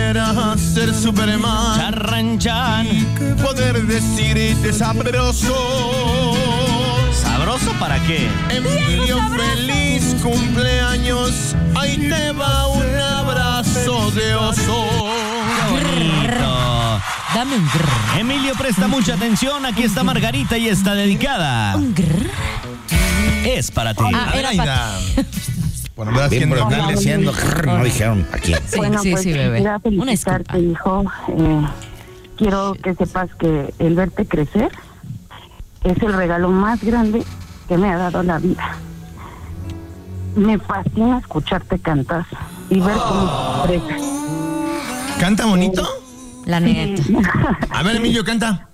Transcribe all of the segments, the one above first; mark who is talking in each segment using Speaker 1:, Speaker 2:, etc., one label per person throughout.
Speaker 1: quisiera ser Superman.
Speaker 2: Charranchan.
Speaker 1: Poder decirte sabroso.
Speaker 2: ¿Sabroso para qué?
Speaker 1: Emilio, feliz cumpleaños. Ahí te va un abrazo de oso.
Speaker 2: Qué bonito.
Speaker 3: Dame un grrr.
Speaker 2: Emilio, presta mucha atención. Aquí está Margarita y está dedicada.
Speaker 3: Un grrr.
Speaker 2: Es para ti.
Speaker 3: Ah, era para...
Speaker 1: Bueno, me
Speaker 4: Bien por andarle diciendo, no dijeron aquí.
Speaker 3: Sí,
Speaker 5: Bueno,
Speaker 3: sí,
Speaker 5: pues,
Speaker 3: sí, bebé.
Speaker 5: quisiera
Speaker 3: Una disculpa.
Speaker 5: felicitarte, hijo. Quiero que sepas que el verte crecer es el regalo más grande que me ha dado la vida. Me fascina escucharte cantar y ver cómo te expresas.
Speaker 1: ¿Canta bonito?
Speaker 3: La neta.
Speaker 1: A ver, Emilio, canta.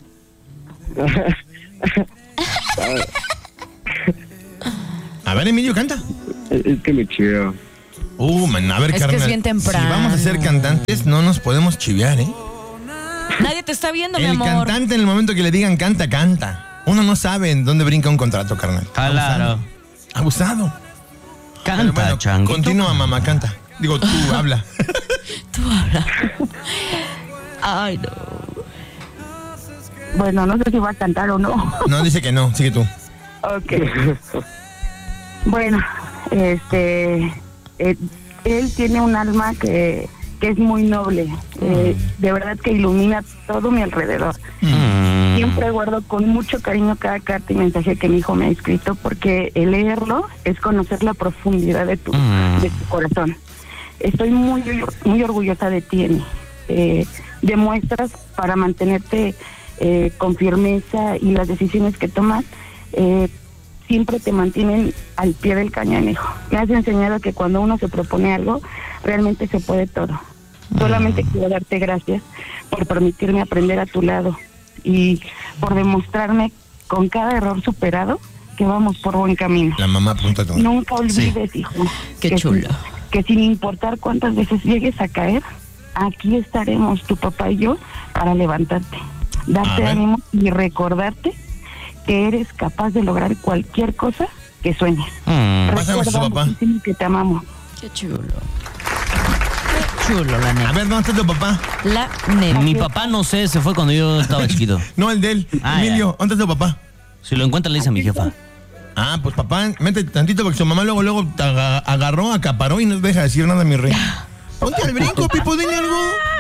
Speaker 1: A ver, Emilio, canta.
Speaker 6: Es que me chiveo.
Speaker 1: Man, a ver,
Speaker 3: Es que
Speaker 1: carnal,
Speaker 3: es bien temprano.
Speaker 1: si vamos a ser cantantes, no nos podemos chivear, ¿eh?
Speaker 3: Nadie te está viendo, mi
Speaker 1: El
Speaker 3: amor.
Speaker 1: cantante, en el momento que le digan canta, canta. Uno no sabe en dónde brinca un contrato, carnal.
Speaker 2: Claro.
Speaker 1: Abusado. Pero
Speaker 2: Canta,
Speaker 1: bueno,
Speaker 2: changuito.
Speaker 1: continúa, mamá, canta. Digo, tú habla.
Speaker 3: Tú habla. Ay, no.
Speaker 5: Bueno, no sé si va a cantar o no.
Speaker 1: No, dice que no, sigue tú.
Speaker 5: Ok. Bueno, él tiene un alma que es muy noble. De verdad que ilumina todo mi alrededor. Siempre guardo con mucho cariño cada carta y mensaje que mi hijo me ha escrito, porque el leerlo es conocer la profundidad de tu corazón. Estoy muy orgullosa de ti, Emi. Demuestras para mantenerte con firmeza, y las decisiones que tomas siempre te mantienen al pie del cañón, hijo. Me has enseñado que cuando uno se propone algo, realmente se puede todo. Solamente quiero darte gracias por permitirme aprender a tu lado y por demostrarme con cada error superado que vamos por buen camino.
Speaker 1: La mamá apunta todo.
Speaker 5: Nunca olvides, hijo.
Speaker 3: Qué chulo.
Speaker 5: Que sin importar cuántas veces llegues a caer, aquí estaremos tu papá y yo para levantarte, darte ánimo y recordarte que eres capaz de lograr cualquier cosa que sueñes.
Speaker 1: Pásame a su papá.
Speaker 5: Muchísimo que te amamos.
Speaker 3: Qué chulo. Qué chulo, la
Speaker 1: A
Speaker 3: neta.
Speaker 1: ver, ¿dónde está tu papá?
Speaker 3: La neta.
Speaker 2: Mi papá, no sé, se fue cuando yo estaba chiquito.
Speaker 1: No, el de él.
Speaker 2: Ah,
Speaker 1: Emilio, ¿dónde está tu papá?
Speaker 2: Si lo encuentra, le dice a mi jefa.
Speaker 1: Ah, pues papá, mete tantito porque su mamá luego te agarró, acaparó y no deja decir nada, mi rey. Ponte al brinco, Pipo, dile algo.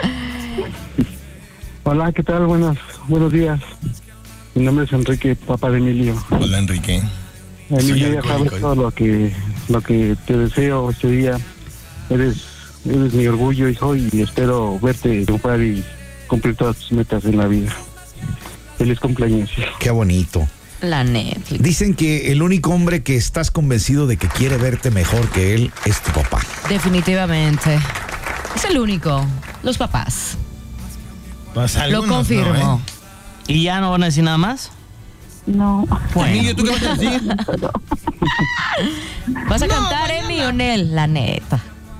Speaker 6: Hola, ¿qué tal? Buenos días. Mi nombre es Enrique, papá de Emilio.
Speaker 1: Hola, Enrique.
Speaker 6: Emilio, ya sabes todo lo que te deseo este día. Eres mi orgullo, hijo, y espero verte triunfar y cumplir todas tus metas en la vida. Feliz cumpleaños, hijo.
Speaker 4: Qué bonito.
Speaker 3: La neta.
Speaker 4: Dicen que el único hombre que estás convencido de que quiere verte mejor que él es tu papá.
Speaker 3: Definitivamente. Es el único. Los papás.
Speaker 1: Pues
Speaker 3: Lo
Speaker 1: algunos
Speaker 3: confirmo.
Speaker 1: no, ¿eh?
Speaker 2: ¿Y ya no van a decir nada más?
Speaker 5: No.
Speaker 1: Emilio, ¿tú qué vas a decir?
Speaker 3: ¿Vas a cantar, Emi o Nel? La neta.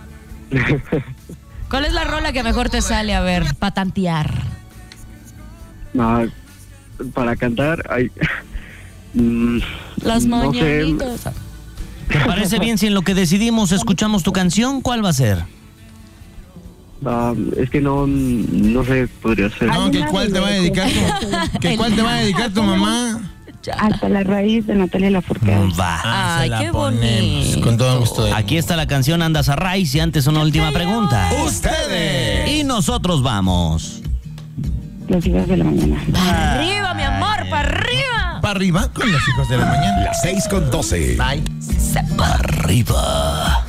Speaker 3: ¿Cuál es la rola que mejor te sale? A ver, patantear.
Speaker 6: No, para cantar hay...
Speaker 3: Las
Speaker 6: no sé.
Speaker 3: mañanitas.
Speaker 2: ¿Te parece bien si en lo que decidimos escuchamos tu canción? ¿Cuál va a ser?
Speaker 6: Es que no sé, podría ser.
Speaker 1: No, que cuál te va a dedicar tu mamá.
Speaker 5: Hasta la raíz de Natalia Lafourcade.
Speaker 2: Va.
Speaker 3: Ay,
Speaker 1: Se la
Speaker 3: qué
Speaker 1: ponemos
Speaker 3: bonito.
Speaker 1: con todo gusto.
Speaker 2: Aquí está la canción Andas a Raíz y antes una última pregunta.
Speaker 1: ¡Ustedes!
Speaker 2: Y nosotros vamos.
Speaker 5: Los hijos de la mañana.
Speaker 3: ¡Para arriba, mi amor! ¡Para arriba!
Speaker 1: Para arriba con los hijos de la mañana.
Speaker 4: Las 6:12.
Speaker 1: Bye.
Speaker 2: Arriba.